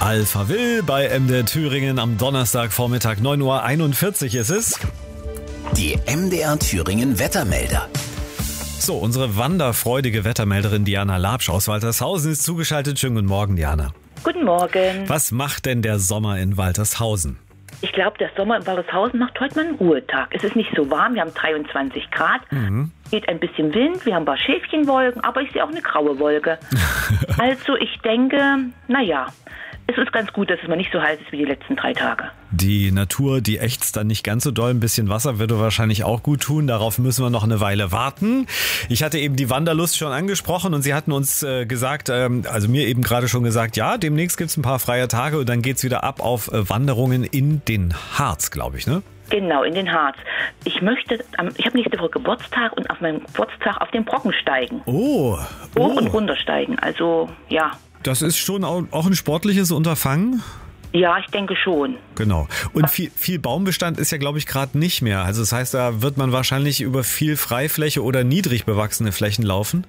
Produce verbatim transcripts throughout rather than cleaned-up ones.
Alpha Will bei M D R Thüringen am Donnerstagvormittag, neun Uhr einundvierzig ist es. Die M D R Thüringen Wettermelder. So, unsere wanderfreudige Wettermelderin Diana Labsch aus Waltershausen ist zugeschaltet. Schönen guten Morgen, Diana. Guten Morgen. Was macht denn der Sommer in Waltershausen? Ich glaube, der Sommer in Waltershausen macht heute mal einen Ruhetag. Es ist nicht so warm, wir haben dreiundzwanzig Grad, mhm. geht ein bisschen Wind, wir haben ein paar Schäfchenwolken, aber ich sehe auch eine graue Wolke. Also ich denke, naja, es ist ganz gut, dass es mal nicht so heiß ist wie die letzten drei Tage. Die Natur, die ächzt dann nicht ganz so doll. Ein bisschen Wasser würde wahrscheinlich auch gut tun. Darauf müssen wir noch eine Weile warten. Ich hatte eben die Wanderlust schon angesprochen und Sie hatten uns äh, gesagt, ähm, also mir eben gerade schon gesagt, ja, demnächst gibt es ein paar freie Tage und dann geht's wieder ab auf äh, Wanderungen in den Harz, glaube ich, ne? Genau, in den Harz. Ich möchte, ich habe nächste Woche Geburtstag und auf meinem Geburtstag auf den Brocken steigen. Oh. oh. Hoch und runter steigen, also ja. Das ist schon auch ein sportliches Unterfangen? Ja, ich denke schon. Genau. Und viel, viel Baumbestand ist ja, glaube ich, gerade nicht mehr. Also das heißt, da wird man wahrscheinlich über viel Freifläche oder niedrig bewachsene Flächen laufen?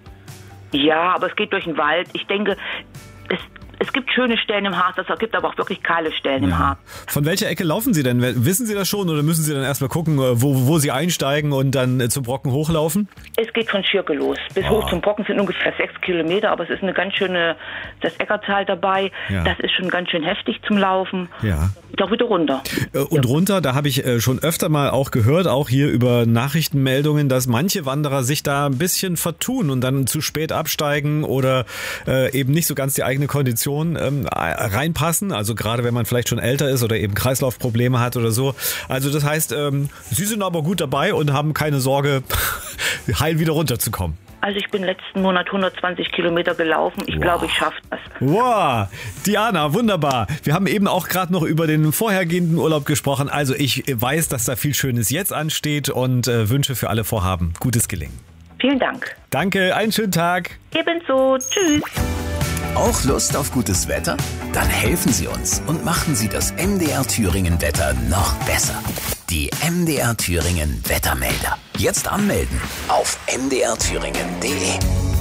Ja, aber es geht durch den Wald. Ich denke, es, es gibt schöne Stellen im Harz, es gibt aber auch wirklich kahle Stellen ja. im Harz. Von welcher Ecke laufen Sie denn? Wissen Sie das schon oder müssen Sie dann erstmal gucken, wo, wo Sie einsteigen und dann zum Brocken hochlaufen? Es geht von Schirke los. Bis oh. hoch zum Brocken sind ungefähr sechs Kilometer, aber es ist eine ganz schöne, das Eckertal dabei. Ja. Das ist schon ganz schön heftig zum Laufen. Ja. Und auch wieder runter. Und runter, da habe ich schon öfter mal auch gehört, auch hier über Nachrichtenmeldungen, dass manche Wanderer sich da ein bisschen vertun und dann zu spät absteigen oder äh, eben nicht so ganz die eigene Kondition ähm, reinpassen. Also gerade wenn man vielleicht schon älter ist oder eben Kreislaufprobleme hat oder so. Also das heißt, ähm, Sie sind aber gut dabei und haben keine Sorge, heil wieder runterzukommen. Also ich bin letzten Monat hundertzwanzig Kilometer gelaufen. Ich wow. glaube, ich schaffe das. Wow, Diana, wunderbar. Wir haben eben auch gerade noch über den vorhergehenden Urlaub gesprochen. Also ich weiß, dass da viel Schönes jetzt ansteht und äh, wünsche für alle Vorhaben gutes Gelingen. Vielen Dank. Danke, einen schönen Tag. Ebenso. Tschüss. Auch Lust auf gutes Wetter? Dann helfen Sie uns und machen Sie das M D R Thüringen Wetter noch besser. Die M D R Thüringen Wettermelder. Jetzt anmelden auf m d r thüringen punkt d e.